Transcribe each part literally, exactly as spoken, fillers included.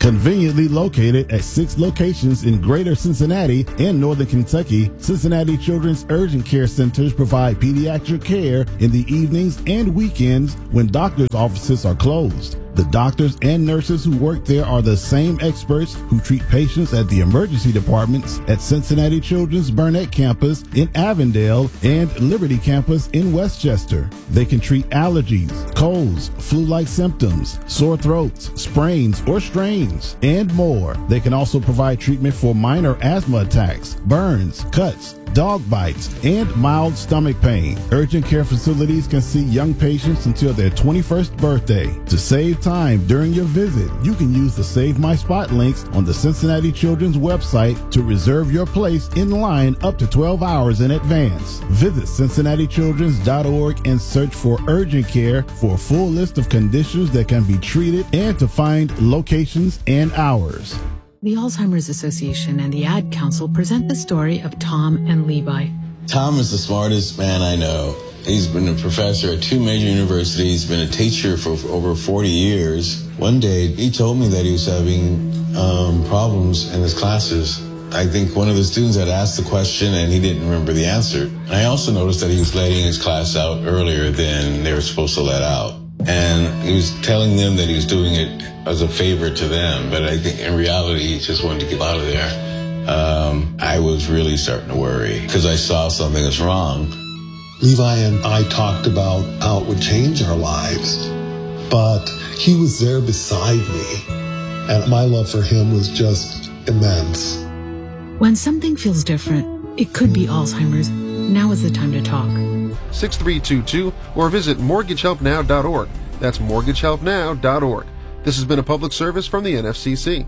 Conveniently located at six locations in Greater Cincinnati and Northern Kentucky, Cincinnati Children's Urgent Care Centers provide pediatric care in the evenings and weekends when doctors' offices are closed. The doctors and nurses who work there are the same experts who treat patients at the emergency departments at Cincinnati Children's Burnett Campus in Avondale and Liberty Campus in Westchester. They can treat allergies, colds, flu-like symptoms, sore throats, sprains or strains, and more. They can also provide treatment for minor asthma attacks, burns, cuts, dog bites, and mild stomach pain. Urgent care facilities can see young patients until their twenty-first birthday. To save time during your visit, you can use the Save My Spot links on the Cincinnati Children's website to reserve your place in line up to twelve hours in advance. Visit cincinnati children's dot org and search for urgent care for a full list of conditions that can be treated and to find locations and hours. The Alzheimer's Association and the Ad Council present the story of Tom and Levi. Tom is the smartest man I know. He's been a professor at two major universities, been a teacher for over forty years. One day, he told me that he was having um, problems in his classes. I think one of the students had asked the question and he didn't remember the answer. And I also noticed that he was letting his class out earlier than they were supposed to let out. And he was telling them that he was doing it as a favor to them, but I think in reality he just wanted to get out of there. Um, I was really starting to worry because I saw something was wrong. Levi and I talked about how it would change our lives, but he was there beside me, and my love for him was just immense. When something feels different, it could be Alzheimer's. Now is the time to talk. six three two two or visit mortgage help now dot org. That's mortgage help now dot org. This has been a public service from the N F C C.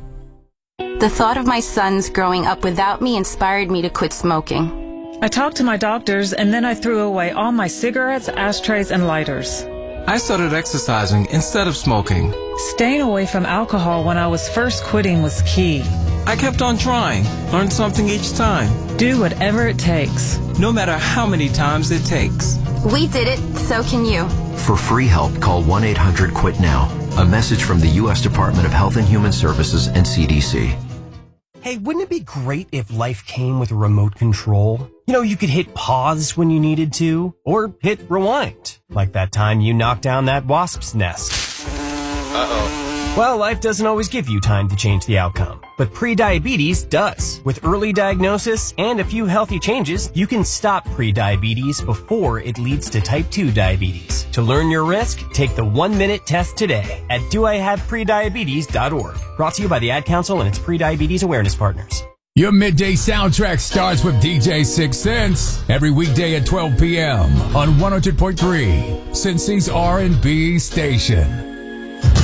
The thought of my sons growing up without me inspired me to quit smoking. I talked to my doctors, and then I threw away all my cigarettes, ashtrays, and lighters. I started exercising instead of smoking. Staying away from alcohol when I was first quitting was key. I kept on trying, learned something each time. Do whatever it takes. No matter how many times it takes. We did it, so can you. For free help, call one eight hundred quit now. A message from the U S Department of Health and Human Services and C D C. Hey, wouldn't it be great if life came with a remote control? You know, you could hit pause when you needed to, or hit rewind, like that time you knocked down that wasp's nest. Uh-oh. Well, life doesn't always give you time to change the outcome, but prediabetes does. With early diagnosis and a few healthy changes, you can stop prediabetes before it leads to type two diabetes. To learn your risk, take the one-minute test today at do I have prediabetes dot org. Brought to you by the Ad Council and its prediabetes awareness partners. Your midday soundtrack starts with D J Six Sense every weekday at twelve p.m. on one hundred point three, Cincy's R and B station.